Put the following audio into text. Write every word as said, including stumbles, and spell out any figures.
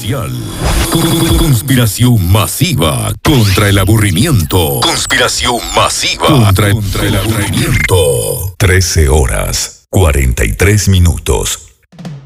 social. Conspiración masiva contra el aburrimiento. Conspiración masiva contra, contra el aburrimiento. trece horas, cuarenta y tres minutos.